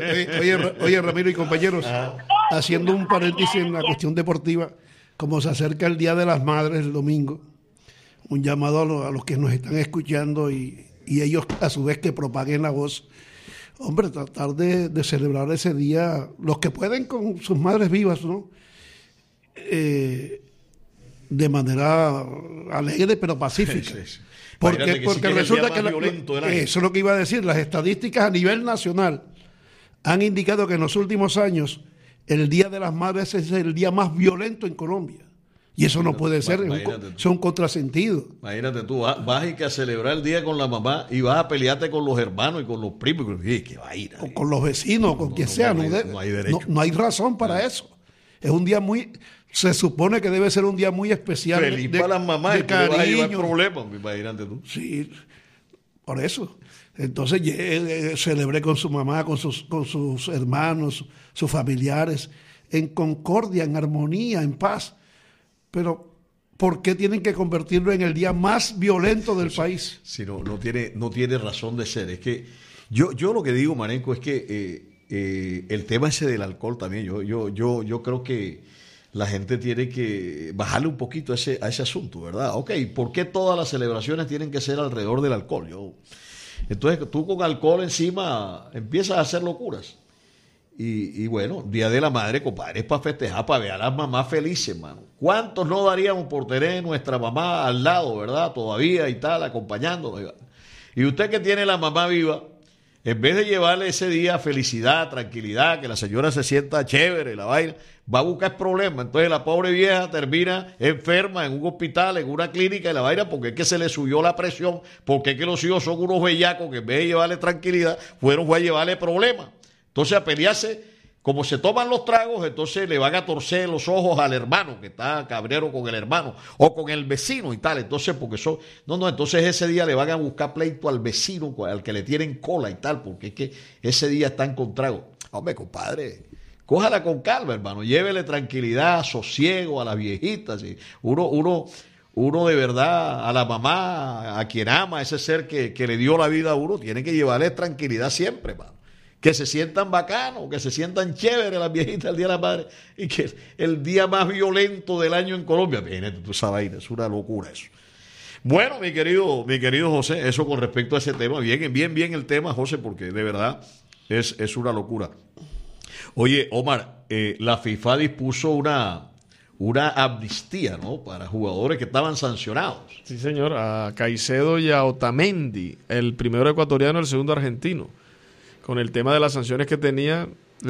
Oye, Ramiro y compañeros, haciendo un paréntesis en la cuestión deportiva, como se acerca el Día de las Madres el domingo, un llamado a los que nos están escuchando y ellos a su vez que propaguen la voz. Hombre, tratar de celebrar ese día, los que pueden con sus madres vivas, ¿no? De manera alegre pero pacífica. Sí. Porque si resulta que eso es lo que iba a decir, las estadísticas a nivel nacional han indicado que en los últimos años el Día de las Madres es el día más violento en Colombia. Y eso no puede ser, es un contrasentido. Imagínate tú, vas a celebrar el día con la mamá y vas a pelearte con los hermanos y con los primos. ¿Qué va a ir? O con los vecinos, con quien sea. No hay derecho. No hay razón para eso. Es un día se supone que debe ser un día muy especial. Feliz para las mamás y tú le vas a llevar problemas, imagínate tú. Sí, por eso. Entonces celebré con su mamá, con sus hermanos, sus familiares, en concordia, en armonía, en paz. Pero ¿por qué tienen que convertirlo en el día más violento del país? Si no tiene razón de ser. Es que yo lo que digo, Marenco, es que el tema ese del alcohol también, yo creo que la gente tiene que bajarle un poquito a ese asunto, ¿verdad? Ok, ¿por qué todas las celebraciones tienen que ser alrededor del alcohol? Entonces tú con alcohol encima empiezas a hacer locuras. Y bueno, Día de la Madre, compadre, es para festejar, para ver a las mamás felices, mano. ¿Cuántos no daríamos por tener nuestra mamá al lado, verdad? Todavía y tal, acompañándonos. Y usted que tiene la mamá viva, en vez de llevarle ese día felicidad, tranquilidad, que la señora se sienta chévere, la vaina, va a buscar problemas. Entonces la pobre vieja termina enferma en un hospital, en una clínica y la vaina, porque es que se le subió la presión, porque es que los hijos son unos bellacos que en vez de llevarle tranquilidad, fue a llevarle problemas. Entonces a pelearse, como se toman los tragos, entonces le van a torcer los ojos al hermano, que está cabrero con el hermano, o con el vecino y tal. Entonces, entonces ese día le van a buscar pleito al vecino, al que le tienen cola y tal, porque es que ese día están con trago. Hombre, compadre, cójala con calma, hermano, llévele tranquilidad, sosiego a las viejitas. ¿Sí? Uno de verdad, a la mamá, a quien ama, a ese ser que le dio la vida a uno, tiene que llevarle tranquilidad siempre, hermano. Que se sientan bacanos, que se sientan chéveres las viejitas el Día de la Madre, y que el día más violento del año en Colombia, fíjate tú esa vaina, es una locura eso. Bueno, mi querido José, eso con respecto a ese tema, bien el tema, José, porque de verdad es una locura. Oye, Omar, la FIFA dispuso una amnistía, ¿no?, para jugadores que estaban sancionados. Sí, señor, a Caicedo y a Otamendi, el primero ecuatoriano, el segundo argentino. Con el tema de las sanciones que tenía,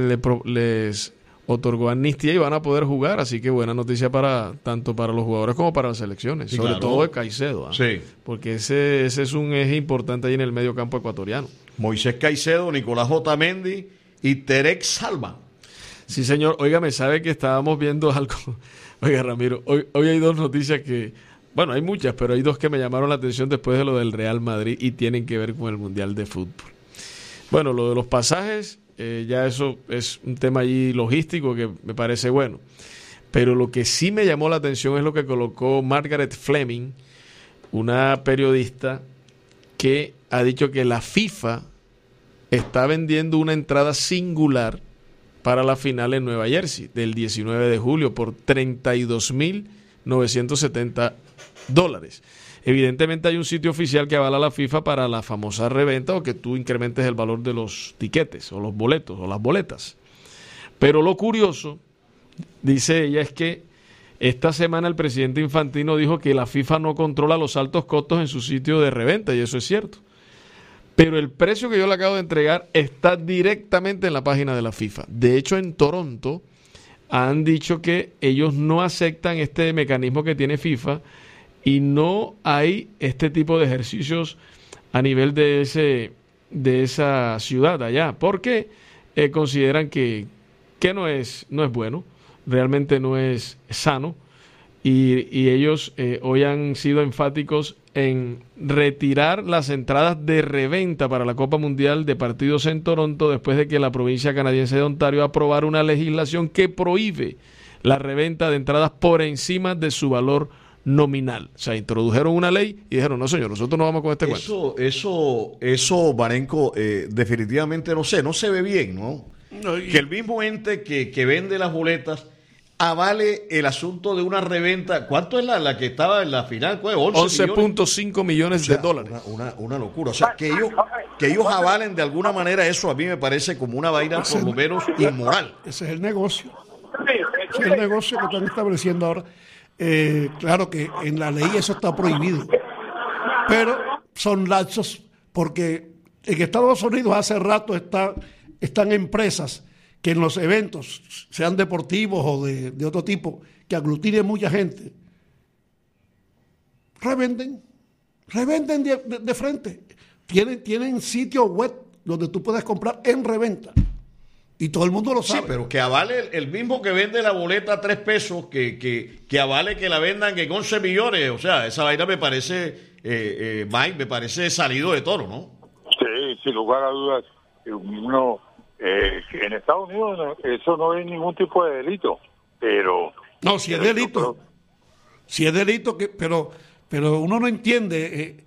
les otorgó amnistía y van a poder jugar, así que buena noticia tanto para los jugadores como para las selecciones, sí, sobre todo de Caicedo, ¿eh? Sí. Porque ese es un eje importante ahí en el medio campo ecuatoriano. Moisés Caicedo, Nicolás Otamendi y Terek Salva. Sí, señor. Óigame, sabe que estábamos viendo algo. Oiga, Ramiro, hoy hay dos noticias que, bueno, hay muchas, pero hay dos que me llamaron la atención después de lo del Real Madrid y tienen que ver con el Mundial de Fútbol. Bueno, lo de los pasajes, ya eso es un tema allí logístico que me parece bueno. Pero lo que sí me llamó la atención es lo que colocó Margaret Fleming, una periodista que ha dicho que la FIFA está vendiendo una entrada singular para la final en Nueva Jersey del 19 de julio por $32,970. Evidentemente hay un sitio oficial que avala la FIFA para la famosa reventa o que tú incrementes el valor de los tiquetes o los boletos o las boletas. Pero lo curioso, dice ella, es que esta semana el presidente Infantino dijo que la FIFA no controla los altos costos en su sitio de reventa, y eso es cierto. Pero el precio que yo le acabo de entregar está directamente en la página de la FIFA. De hecho, en Toronto han dicho que ellos no aceptan este mecanismo que tiene FIFA y no hay este tipo de ejercicios a nivel de esa ciudad allá, porque consideran que no es bueno, realmente no es sano, y ellos hoy han sido enfáticos en retirar las entradas de reventa para la Copa Mundial de partidos en Toronto después de que la provincia canadiense de Ontario aprobara una legislación que prohíbe la reventa de entradas por encima de su valor nominal. O sea, introdujeron una ley y dijeron, no señor, nosotros no vamos con este cuento. Eso, Marenco, definitivamente no se ve bien, ¿no? Que el mismo ente que vende las boletas avale el asunto de una reventa. ¿Cuánto es la que estaba en la final? 11.5 millones de dólares. Una locura. O sea, que ellos avalen de alguna manera eso, a mí me parece como una vaina por lo menos inmoral. Ese es el negocio. Ese es el negocio que están estableciendo ahora. Claro que en la ley eso está prohibido, pero son lapsos porque en Estados Unidos hace rato están empresas que en los eventos, sean deportivos o de otro tipo, que aglutinen mucha gente, revenden de frente. Tienen sitio web donde tú puedes comprar en reventa. Y todo el mundo lo sabe. Sí, pero que avale el mismo que vende la boleta a 3 pesos, que avale que la vendan en 11 millones. O sea, esa vaina me parece, Mike, me parece salido de tono, ¿no? Sí, sin lugar a dudas. En Estados Unidos eso no es ningún tipo de delito, pero... No, si es delito. Si es delito, pero uno no entiende...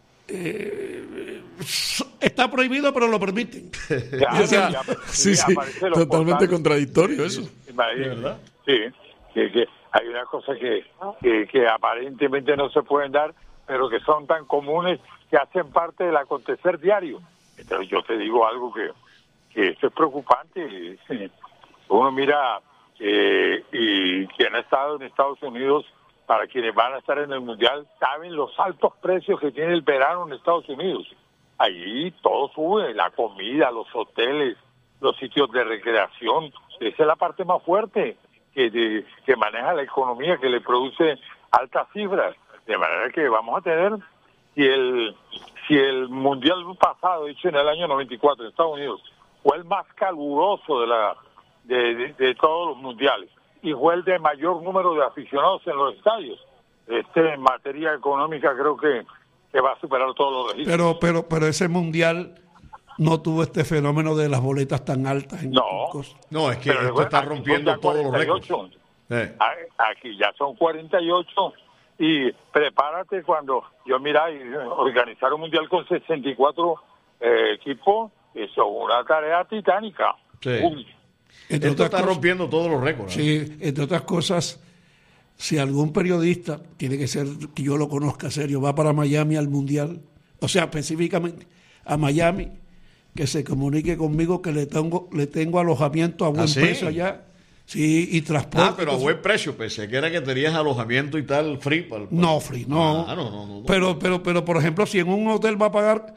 está prohibido, pero lo permiten. Sí, totalmente contradictorio eso. ¿Verdad? Sí, que hay una cosa que aparentemente no se pueden dar, pero que son tan comunes que hacen parte del acontecer diario. Entonces yo te digo algo que esto es preocupante. Uno mira y quien ha estado en Estados Unidos, para quienes van a estar en el Mundial, saben los altos precios que tiene el verano en Estados Unidos. Allí todo sube, la comida, los hoteles, los sitios de recreación. Esa es la parte más fuerte que maneja la economía, que le produce altas cifras. De manera que vamos a tener, si el Mundial pasado, hecho en el año 94 en Estados Unidos, fue el más caluroso de todos los mundiales, y fue el de mayor número de aficionados en los estadios. En materia económica creo que va a superar todos los registros. Pero ese mundial no tuvo este fenómeno de las boletas tan altas. No, es que esto está rompiendo todos los récords. Aquí ya son 48 y prepárate cuando y organizar un mundial con 64 equipos, eso es una tarea titánica. Sí. Esto está rompiendo todos los récords. Sí, entre otras cosas, si algún periodista, tiene que ser que yo lo conozca serio, va para Miami al Mundial, o sea, específicamente a Miami, que se comunique conmigo que le tengo alojamiento a buen precio allá. Sí, y transporte. Pero a buen precio, pensé que era que tenías alojamiento y tal, free. No, free, no. No. Pero, por ejemplo, si en un hotel va a pagar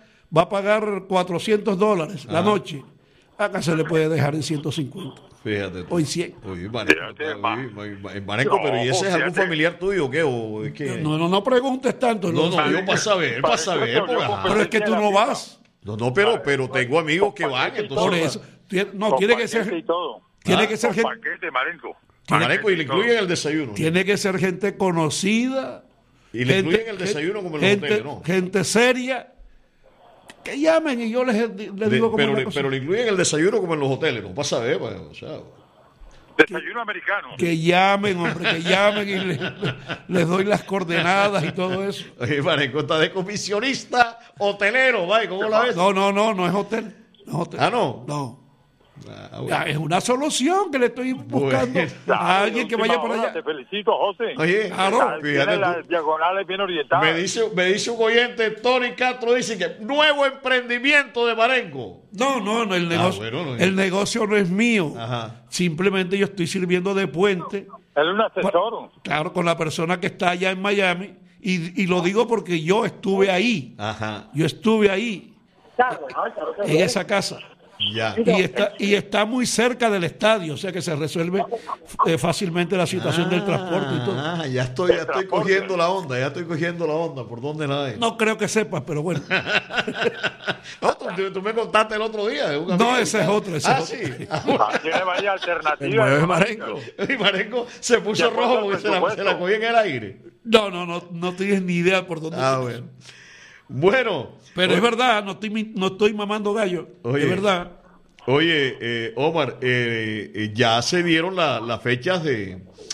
$400 la noche, acá se le puede dejar en 150. Fíjate. O en 100. Marenco, pero ¿y ese es algún familiar tuyo o qué? ¿O es que... No preguntes tanto. No, yo para saber. Pero es que tú no vas. No, pero tengo amigos que van. Entonces, por eso. No, tiene que ser... Tiene que ser gente... Marenco, y le incluyen el desayuno. Tiene que ser gente conocida. Y le incluyen el desayuno como en los hoteles, ¿no? Gente seria. Que llamen y yo les digo cómo pero le incluyen el desayuno como en los hoteles, no pasa a ver, pues, o sea... Desayuno americano. Que llamen, hombre, que llamen y les doy las coordenadas y todo eso. Oye, Marenco está de comisionista hotelero, ¿vale? ¿Cómo la ves? No es hotel. ¿Ah, no? No. Es una solución que le estoy buscando a alguien que vaya para allá. Te felicito, José. Oye, claro, fíjate las diagonales bien orientadas. Me dice un oyente, Tony Castro, dice que nuevo emprendimiento de Marenco. No, el negocio no es mío. Ajá. Simplemente yo estoy sirviendo de puente. Él es un asesor. Claro, con la persona que está allá en Miami. Y lo digo porque yo estuve ahí. Ajá. Yo estuve ahí. En esa casa. Ya. Y está muy cerca del estadio, o sea que se resuelve fácilmente la situación del transporte y todo. Ya estoy cogiendo la onda, ¿por dónde la hay? No creo que sepas, pero bueno. No, tú me contaste el otro día. No, ese es otro. Sí. Tiene varias alternativas. Y Marenco se puso rojo porque se la cogí en el aire. No tienes ni idea por dónde. Bueno. Pero es verdad, no estoy mamando gallo. Es verdad. Oye, Omar, ya se dieron las fechas de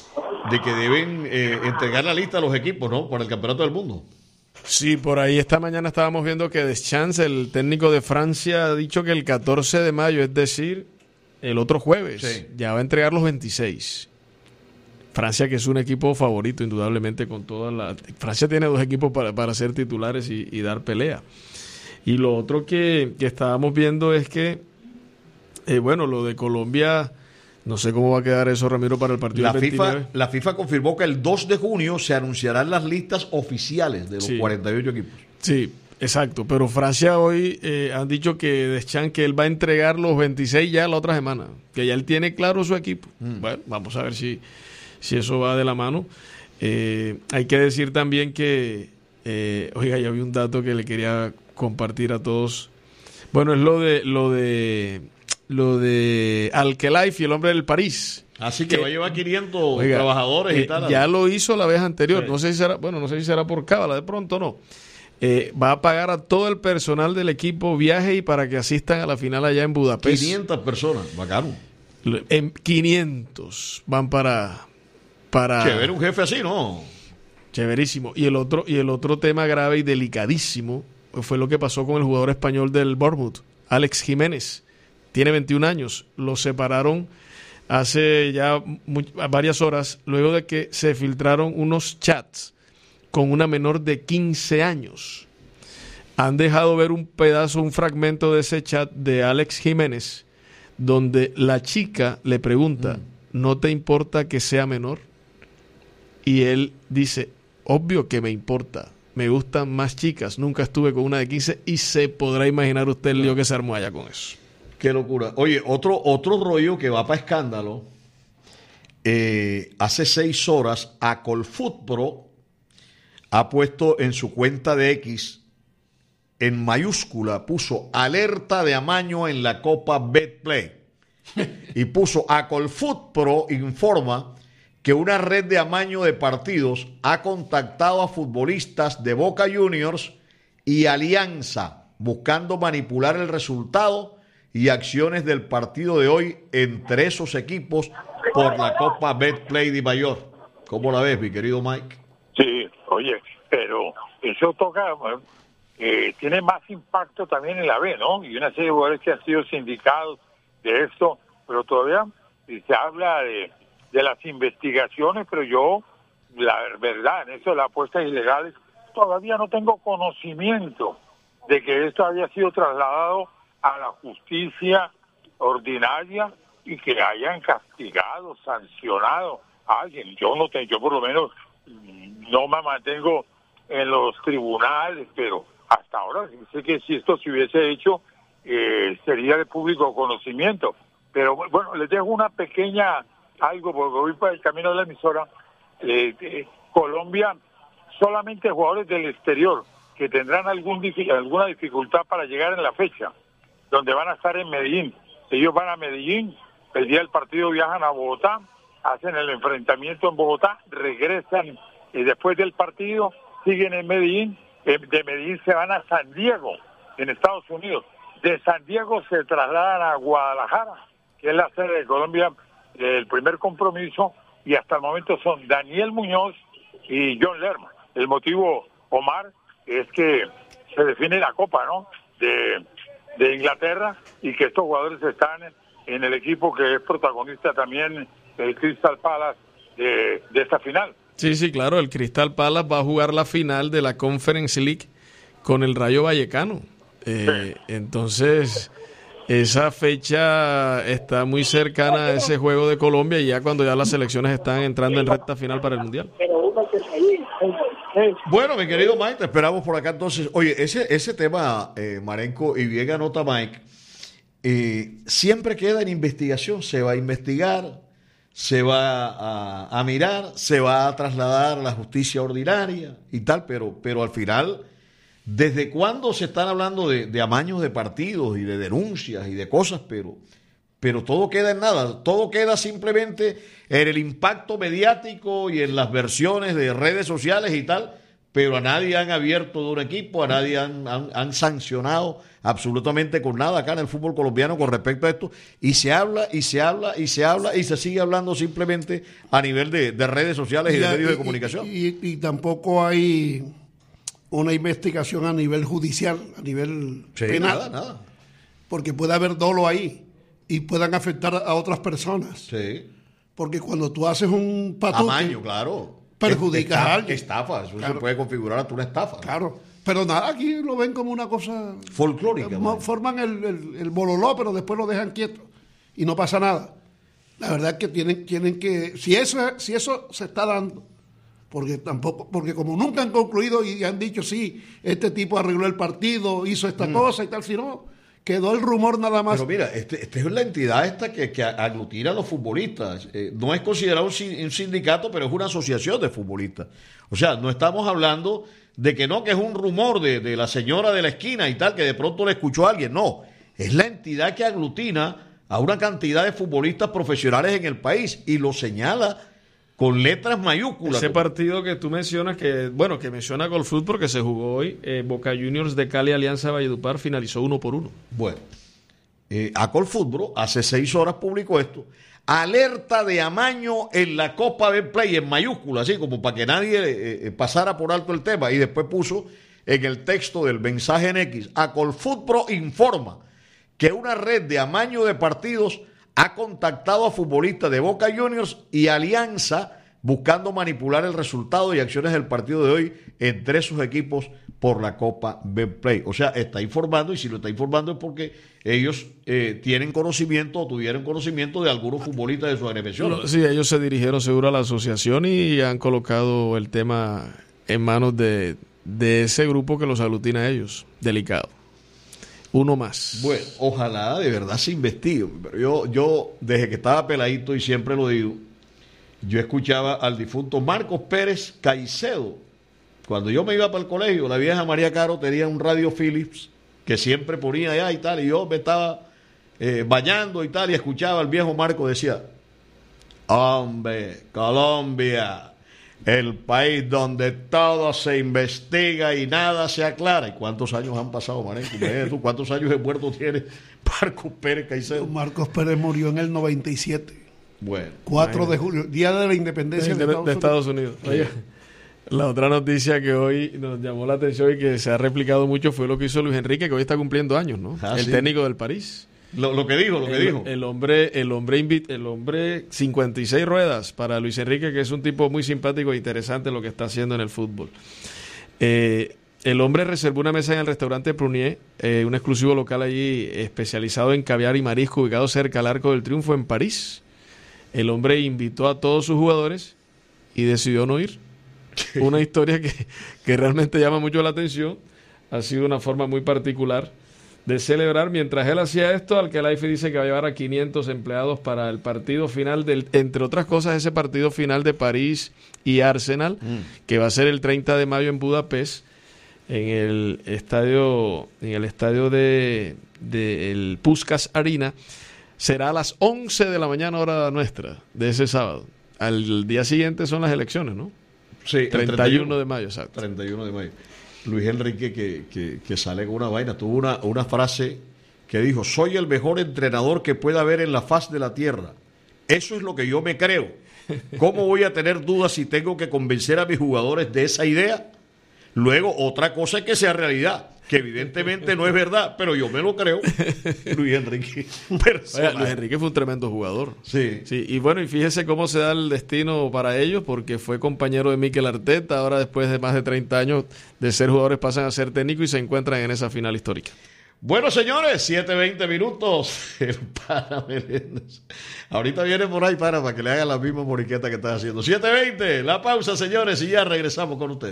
de que deben entregar la lista a los equipos, ¿no? Para el Campeonato del Mundo. Sí, por ahí esta mañana estábamos viendo que Deschamps, el técnico de Francia, ha dicho que el 14 de mayo, es decir, el otro jueves, sí, ya va a entregar los 26. Francia, que es un equipo favorito, indudablemente, con toda la... Francia tiene 2 equipos para ser titulares y dar pelea. Y lo otro que estábamos viendo es que, bueno, lo de Colombia... No sé cómo va a quedar eso, Ramiro, para el partido del 29. La FIFA confirmó que el 2 de junio se anunciarán las listas oficiales de los 48 equipos. Sí, exacto. Pero Francia hoy han dicho que Deschamps, que él va a entregar los 26 ya la otra semana. Que ya él tiene claro su equipo. Bueno, vamos a ver si eso va de la mano. Hay que decir también que, oiga, ya vi un dato que le quería compartir a todos. Bueno, es lo de Al-Khelaifi, el hombre del París. Así que va a llevar 500 trabajadores y tal. Ya lo hizo la vez anterior. Sí. No sé si será por cábala, de pronto no. Va a pagar a todo el personal del equipo viaje y para que asistan a la final allá en Budapest. 500 personas, bacano. 500 van para Chévere, un jefe así, ¿no? Chéverísimo. Y el otro tema grave y delicadísimo fue lo que pasó con el jugador español del Bournemouth, Alex Jiménez. Tiene 21 años. Lo separaron hace ya varias horas, luego de que se filtraron unos chats con una menor de 15 años. Han dejado ver un fragmento de ese chat de Alex Jiménez, donde la chica le pregunta, ¿no te importa que sea menor? Y él dice, obvio que me importa. Me gustan más chicas. Nunca estuve con una de 15 y se podrá imaginar usted el lío que se armó allá con eso. Qué locura. Oye, otro rollo que va para escándalo. Hace 6 horas, Acolfootpro ha puesto en su cuenta de X, en mayúscula, puso alerta de amaño en la Copa Betplay. Y puso Acolfootpro informa que una red de amaño de partidos ha contactado a futbolistas de Boca Juniors y Alianza, buscando manipular el resultado y acciones del partido de hoy entre esos equipos por la Copa Betplay de Mayor. ¿Cómo la ves, mi querido Mike? Sí, oye, pero eso toca, tiene más impacto también en la B, ¿no? Y una serie de jugadores que han sido sindicados de esto, pero todavía se habla de las investigaciones, pero yo, la verdad, en eso de las apuestas ilegales, todavía no tengo conocimiento de que esto había sido trasladado a la justicia ordinaria y que hayan castigado, sancionado a alguien. Yo por lo menos no me mantengo en los tribunales, pero hasta ahora sé que si esto se hubiese hecho sería de público conocimiento. Pero bueno, les dejo una pequeña algo, porque voy por el camino de la emisora. Colombia, solamente jugadores del exterior que tendrán alguna dificultad para llegar en la fecha, donde van a estar en Medellín. Ellos van a Medellín, el día del partido viajan a Bogotá, hacen el enfrentamiento en Bogotá, regresan y después del partido siguen en Medellín. De Medellín se van a San Diego, en Estados Unidos. De San Diego se trasladan a Guadalajara, que es la sede de Colombia, el primer compromiso, y hasta el momento son Daniel Muñoz y John Lerma. El motivo, Omar, es que se define la Copa, ¿no?, de Inglaterra, y que estos jugadores están en el equipo que es protagonista también, el Crystal Palace, de esta final. Sí, claro, el Crystal Palace va a jugar la final de la Conference League con el Rayo Vallecano. Sí. Entonces, esa fecha está muy cercana a ese juego de Colombia, y ya cuando ya las selecciones están entrando en recta final para el Mundial. Bueno, mi querido Mike, te esperamos por acá entonces. Oye, ese tema, Marenco, y bien anota Mike, siempre queda en investigación. Se va a investigar, se va a mirar, se va a trasladar a la justicia ordinaria y tal, pero al final, ¿desde cuándo se están hablando de amaños de partidos y de denuncias y de cosas? Pero todo queda en nada, todo queda simplemente en el impacto mediático y en las versiones de redes sociales y tal, pero a nadie han abierto de un equipo, a nadie han sancionado absolutamente con nada acá en el fútbol colombiano con respecto a esto, y se habla, y se habla, y se habla, y se sigue hablando simplemente a nivel de redes sociales y de medios de comunicación. Y tampoco hay una investigación a nivel judicial, a nivel penal. Nada. Porque puede haber dolo ahí y puedan afectar a otras personas. Sí. Porque cuando tú haces un patuque, Amaño, claro. perjudicas a alguien. Estafa, eso Claro. se puede configurar hasta una estafa. Claro. Pero nada, aquí lo ven como una cosa Folclórica. forman el bololó, pero después lo dejan quieto y no pasa nada. La verdad es que tienen que, si eso se está dando, porque como nunca han concluido y han dicho sí, este tipo arregló el partido, hizo esta cosa y tal, si no, quedó el rumor nada más. Pero mira, este es la entidad esta que aglutina a los futbolistas. No es considerado un sindicato, pero es una asociación de futbolistas. O sea, no estamos hablando de que no, que es un rumor de la señora de la esquina y tal, que de pronto le escuchó a alguien. No, es la entidad que aglutina a una cantidad de futbolistas profesionales en el país y lo señala con letras mayúsculas. Ese partido que tú mencionas, que menciona Colfoot porque se jugó hoy, Boca Juniors de Cali, Alianza Valledupar, finalizó 1-1. Bueno, Colfútbol hace 6 horas publicó esto. Alerta de amaño en la Copa Betplay en mayúsculas, así como para que nadie pasara por alto el tema. Y después puso en el texto del mensaje en X, Colfútbol informa que una red de amaño de partidos ha contactado a futbolistas de Boca Juniors y Alianza buscando manipular el resultado y acciones del partido de hoy entre sus equipos por la Copa Betplay. O sea, está informando, y si lo está informando es porque ellos tienen conocimiento o tuvieron conocimiento de algunos futbolistas de su agremiación. Sí, ellos se dirigieron seguro a la asociación y han colocado el tema en manos de ese grupo que los aglutina a ellos. Delicado. Uno más. Bueno, ojalá de verdad se investigue. Pero yo desde que estaba peladito, y siempre lo digo, yo escuchaba al difunto Marcos Pérez Caicedo. Cuando yo me iba para el colegio, la vieja María Caro tenía un radio Philips que siempre ponía allá y tal, y yo me estaba bañando y tal, y escuchaba al viejo Marco, decía: hombre, Colombia, el país donde todo se investiga y nada se aclara. ¿Y cuántos años han pasado, Marenco? ¿Cuántos años de muerto tiene Marcos Pérez Caicedo? Marcos Pérez murió en el 97. Bueno, 4 de julio, día de la independencia de Estados Unidos. Oye, la otra noticia que hoy nos llamó la atención y que se ha replicado mucho fue lo que hizo Luis Enrique, que hoy está cumpliendo años, ¿no? El técnico del París. Lo que dijo. El hombre 56 ruedas para Luis Enrique, que es un tipo muy simpático e interesante lo que está haciendo en el fútbol. El hombre reservó una mesa en el restaurante Prunier, un exclusivo local allí especializado en caviar y marisco, ubicado cerca al Arco del Triunfo en París. El hombre invitó a todos sus jugadores y decidió no ir. Una historia que realmente llama mucho la atención. Ha sido una forma muy particular de celebrar. Mientras él hacía esto, Al-Khelaifi dice que va a llevar a 500 empleados para el partido final entre otras cosas, ese partido final de París y Arsenal, que va a ser el 30 de mayo en Budapest, en el estadio de el Puskás Arena. Será a las 11 de la mañana, hora nuestra, de ese sábado. Al día siguiente son las elecciones, ¿no? Sí, 31 de mayo, exacto. 31 de mayo. Luis Enrique que sale con una vaina, tuvo una frase que dijo: soy el mejor entrenador que pueda haber en la faz de la tierra. Eso es lo que yo me creo. ¿Cómo voy a tener dudas si tengo que convencer a mis jugadores de esa idea? Luego, otra cosa es que sea realidad, que evidentemente no es verdad, pero yo me lo creo. Luis Enrique. Oye, Luis Enrique fue un tremendo jugador. Sí. Y bueno, y fíjese cómo se da el destino para ellos, porque fue compañero de Mikel Arteta. Ahora, después de más de 30 años de ser jugadores, pasan a ser técnicos y se encuentran en esa final histórica. Bueno, señores, 7:20 minutos. El Pana Meléndez. Ahorita viene por ahí para que le haga la misma moriqueta que está haciendo. 7:20, la pausa, señores, y ya regresamos con ustedes.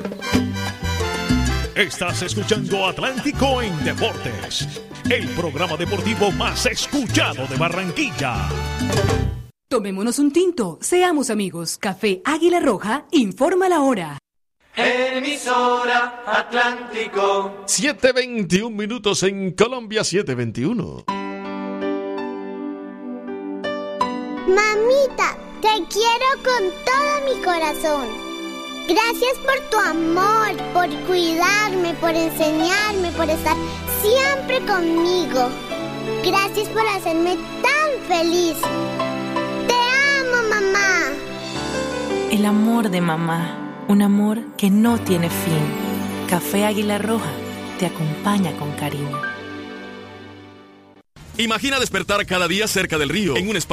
Estás escuchando Atlántico en Deportes, el programa deportivo más escuchado de Barranquilla. Tomémonos un tinto, seamos amigos. Café Águila Roja informa la hora. Emisora Atlántico. 7:21 minutos en Colombia, 7:21. Mamita, te quiero con todo mi corazón. Gracias por tu amor, por cuidarme, por enseñarme, por estar siempre conmigo. Gracias por hacerme tan feliz. Te amo, mamá. El amor de mamá, un amor que no tiene fin. Café Águila Roja te acompaña con cariño. Imagina despertar cada día cerca del río, en un espacio